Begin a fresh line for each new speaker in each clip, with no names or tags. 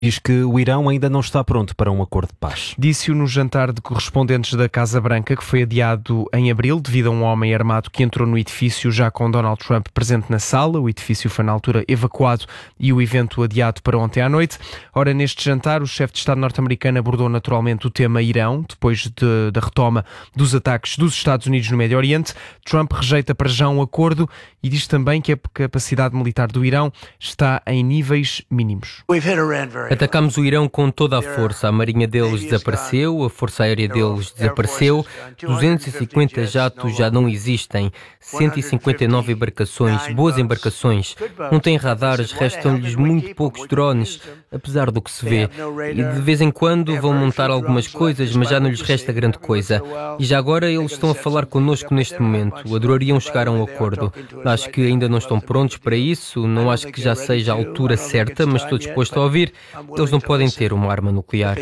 Diz que o Irão ainda não está pronto para um acordo de paz.
Disse-o no jantar de correspondentes da Casa Branca, que foi adiado em abril devido a um homem armado que entrou no edifício já com Donald Trump presente na sala. O edifício foi na altura evacuado e o evento adiado para ontem à noite. Ora, neste jantar, o chefe de Estado norte-americano abordou naturalmente o tema Irão, depois da retoma dos ataques dos Estados Unidos no Médio Oriente. Trump rejeita para já um acordo e diz também que a capacidade militar do Irão está em níveis mínimos.
Atacámos o Irão com toda a força. A marinha deles desapareceu, a força aérea deles desapareceu, 250 jatos já não existem, 159 embarcações, boas embarcações. Não têm radares, restam-lhes muito poucos drones, apesar do que se vê. E de vez em quando vão montar algumas coisas, mas já não lhes resta grande coisa. E já agora eles estão a falar connosco neste momento. Adorariam chegar a um acordo. Acho que ainda não estão prontos para isso, não acho que já seja a altura certa, mas estou disposto a ouvir. Eles não podem ter uma arma nuclear.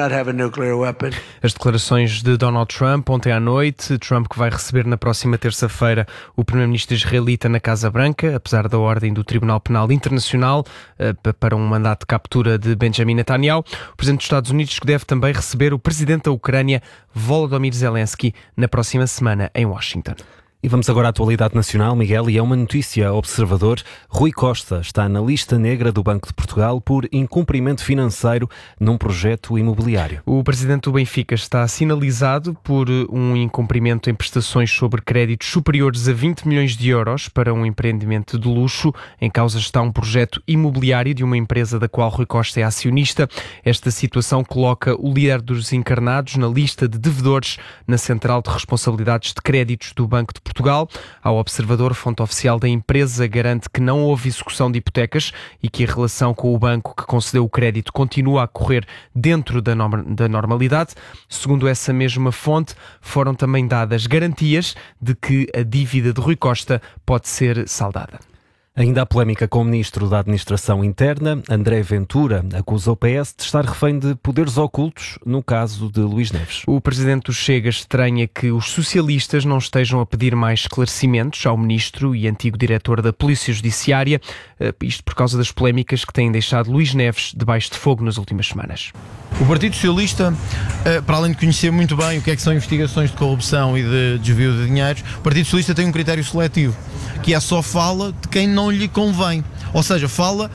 As declarações de Donald Trump ontem à noite. Trump que vai receber na próxima terça-feira o primeiro-ministro israelita na Casa Branca, apesar da ordem do Tribunal Penal Internacional para um mandato de captura de Benjamin Netanyahu. O presidente dos Estados Unidos que deve também receber o presidente da Ucrânia, Volodymyr Zelensky, na próxima semana em Washington.
E vamos agora à atualidade nacional, Miguel, e é uma notícia Observador. Rui Costa está na lista negra do Banco de Portugal por incumprimento financeiro num projeto imobiliário.
O presidente do Benfica está sinalizado por um incumprimento em prestações sobre créditos superiores a 20 milhões de euros para um empreendimento de luxo. Em causa está um projeto imobiliário de uma empresa da qual Rui Costa é acionista. Esta situação coloca o líder dos encarnados na lista de devedores na Central de Responsabilidades de Créditos do Banco de Portugal. Ao Observador, fonte oficial da empresa garante que não houve execução de hipotecas e que a relação com o banco que concedeu o crédito continua a correr dentro da normalidade. Segundo essa mesma fonte, foram também dadas garantias de que a dívida de Rui Costa pode ser saldada.
Ainda há polémica com o ministro da Administração Interna. André Ventura acusa o PS de estar refém de poderes ocultos no caso de Luís Neves.
O presidente do Chega estranha que os socialistas não estejam a pedir mais esclarecimentos ao ministro e antigo diretor da Polícia Judiciária, isto por causa das polémicas que têm deixado Luís Neves debaixo de fogo nas últimas semanas.
O Partido Socialista, para além de conhecer muito bem o que são investigações de corrupção e de desvio de dinheiros, o Partido Socialista tem um critério seletivo, que é só fala de quem não lhe convém. Ou seja, fala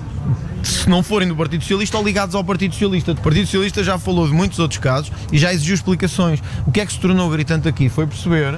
se não forem do Partido Socialista ou ligados ao Partido Socialista. O Partido Socialista já falou de muitos outros casos e já exigiu explicações. O que é que se tornou gritante aqui foi perceber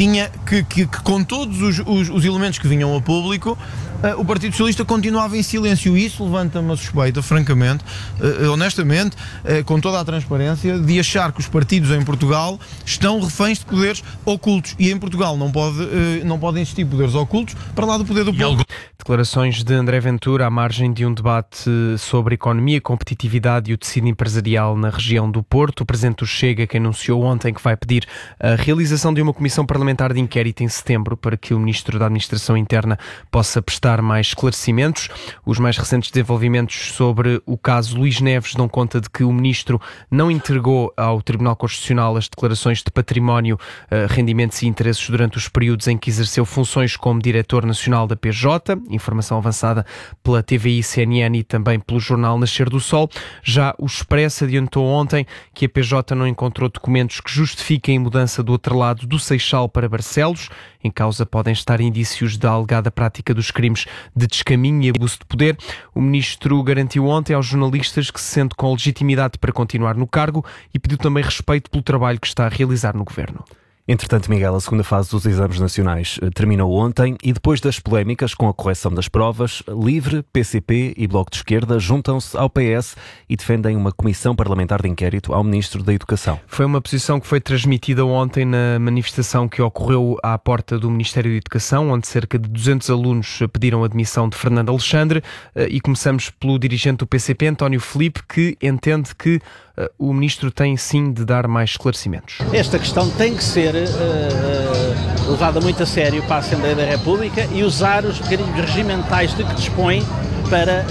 que com todos os elementos que vinham a público, o Partido Socialista continuava em silêncio. E isso levanta-me a suspeita, francamente, honestamente, com toda a transparência, de achar que os partidos em Portugal estão reféns de poderes ocultos. E em Portugal não podem existir poderes ocultos para lá do poder do povo.
Declarações de André Ventura à margem de um debate sobre economia, competitividade e o tecido empresarial na região do Porto. O presidente do Chega, que anunciou ontem que vai pedir a realização de uma comissão parlamentar de inquérito em setembro para que o ministro da Administração Interna possa prestar mais esclarecimentos. Os mais recentes desenvolvimentos sobre o caso Luís Neves dão conta de que o ministro não entregou ao Tribunal Constitucional as declarações de património, rendimentos e interesses durante os períodos em que exerceu funções como diretor nacional da PJ, informação avançada pela TVI, CNN e também pelo jornal Nascer do Sol. Já o Expresso adiantou ontem que a PJ não encontrou documentos que justifiquem a mudança do atrelado do Seixal para Barcelos. Em causa podem estar indícios da alegada prática dos crimes de descaminho e abuso de poder. O ministro garantiu ontem aos jornalistas que se sente com legitimidade para continuar no cargo e pediu também respeito pelo trabalho que está a realizar no governo.
Entretanto, Miguel, a segunda fase dos exames nacionais terminou ontem e depois das polémicas com a correção das provas, LIVRE, PCP e Bloco de Esquerda juntam-se ao PS e defendem uma comissão parlamentar de inquérito ao Ministro da Educação.
Foi uma posição que foi transmitida ontem na manifestação que ocorreu à porta do Ministério da Educação, onde cerca de 200 alunos pediram a admissão de Fernando Alexandre, e começamos pelo dirigente do PCP, António Filipe, que entende que o Ministro tem sim de dar mais esclarecimentos.
Esta questão tem que ser levada muito a sério para a Assembleia da República e usar os mecanismos regimentais de que dispõe para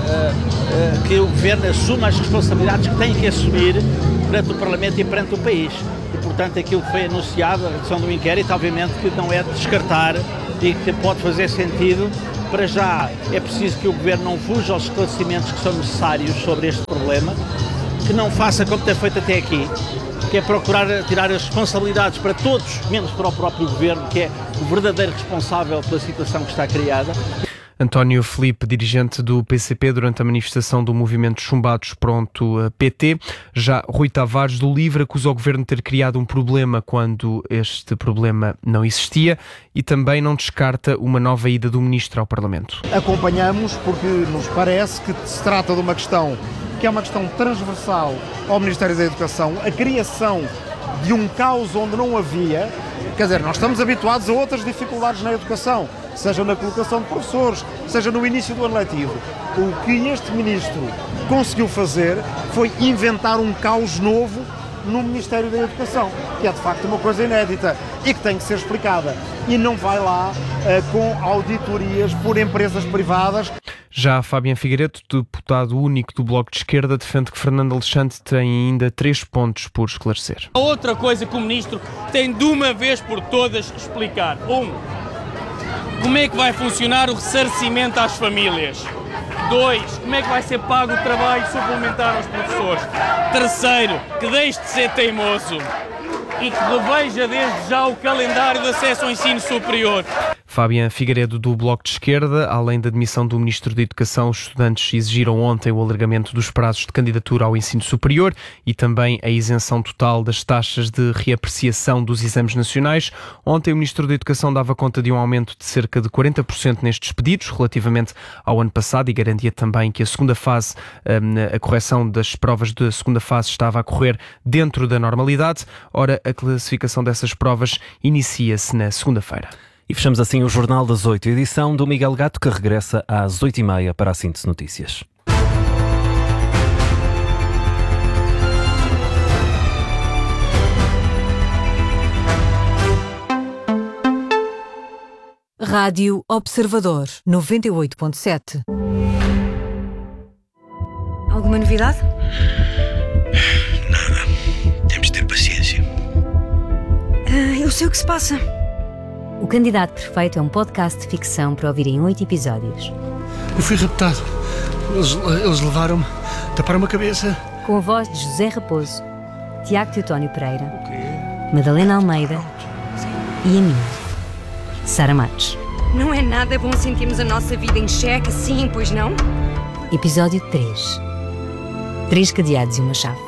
que o Governo assuma as responsabilidades que tem que assumir perante o Parlamento e perante o país. E, portanto, aquilo que foi anunciado, a redução do inquérito, obviamente que não é de descartar e que pode fazer sentido Para já é preciso que o Governo não fuja aos esclarecimentos que são necessários sobre este problema, que não faça como tem feito até aqui, que é procurar tirar as responsabilidades para todos, menos para o próprio Governo, que é o verdadeiro responsável pela situação que está criada.
António Filipe, dirigente do PCP, durante a manifestação do movimento Chumbados Pronto PT. Já Rui Tavares, do LIVRE, acusa o Governo de ter criado um problema quando este problema não existia e também não descarta uma nova ida do Ministro ao Parlamento.
Acompanhamos porque nos parece que se trata de uma questão que é uma questão transversal ao Ministério da Educação, a criação de um caos onde não havia. Quer dizer, nós estamos habituados a outras dificuldades na educação, seja na colocação de professores, seja no início do ano letivo. O que este Ministro conseguiu fazer foi inventar um caos novo no Ministério da Educação, que é de facto uma coisa inédita e que tem que ser explicada. E não vai lá com auditorias por empresas privadas.
Já Fabian Figueiredo, deputado único do Bloco de Esquerda, defende que Fernando Alexandre tem ainda 3 pontos por esclarecer.
A outra coisa que o Ministro tem de uma vez por todas explicar. 1. Como é que vai funcionar o ressarcimento às famílias? 2. Como é que vai ser pago o trabalho suplementar aos professores? 3. Que deixe de ser teimoso e que reveja desde já o calendário de acesso ao ensino superior.
Fabian Figueiredo, do Bloco de Esquerda. Além da demissão do Ministro da Educação, os estudantes exigiram ontem o alargamento dos prazos de candidatura ao ensino superior e também a isenção total das taxas de reapreciação dos exames nacionais. Ontem o Ministro da Educação dava conta de um aumento de cerca de 40% nestes pedidos, relativamente ao ano passado, e garantia também que a segunda fase, a correção das provas da segunda fase estava a correr dentro da normalidade. Ora, a classificação dessas provas inicia-se na segunda-feira.
E fechamos assim o Jornal das 8, edição do Miguel Gato, que regressa às 8h30 para a Síntese Notícias.
Rádio Observador 98.7. Alguma novidade?
Nada. Temos de ter paciência.
Eu sei o que se passa.
O Candidato Perfeito é um podcast de ficção para ouvir em 8 episódios.
Eu fui raptado. Eles levaram-me, taparam-me a cabeça.
Com a voz de José Raposo, Tiago Teotónio Pereira, Madalena Almeida e a mim, Sara Matos.
Não é nada bom sentirmos a nossa vida em xeque assim, pois não?
Episódio 3. 3 cadeados e uma chave.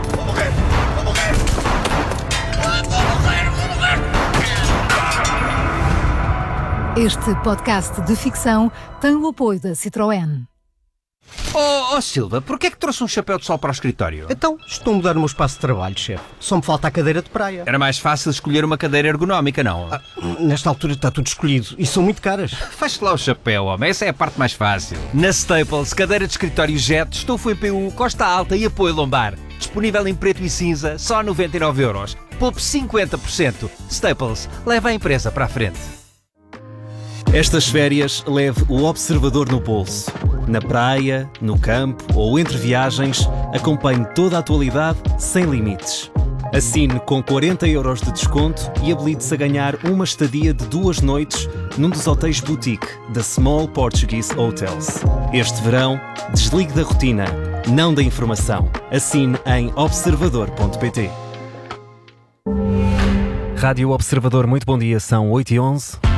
Este podcast de ficção tem o apoio da Citroën.
Oh Silva, porquê é que trouxe um chapéu de sol para o escritório?
Então, estou a mudar o meu espaço de trabalho, chefe. Só me falta a cadeira de praia.
Era mais fácil escolher uma cadeira ergonómica, não?
Nesta altura está tudo escolhido e são muito caras.
Faz-te lá o chapéu, homem. Essa é a parte mais fácil. Na Staples, cadeira de escritório Jet, estofo em PU, costa alta e apoio lombar. Disponível em preto e cinza, só 99€. Poupe 50%. Staples, leva a empresa para a frente.
Estas férias, leve o Observador no bolso. Na praia, no campo ou entre viagens, acompanhe toda a atualidade sem limites. Assine com 40€ de desconto e habilite-se a ganhar uma estadia de 2 noites num dos hotéis boutique da Small Portuguese Hotels. Este verão, desligue da rotina, não da informação. Assine em observador.pt. Rádio Observador, muito bom dia, são 8h11.